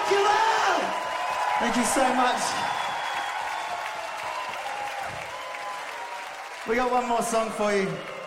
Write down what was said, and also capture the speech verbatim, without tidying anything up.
Rock you out! Thank you so much. We got one more song for you.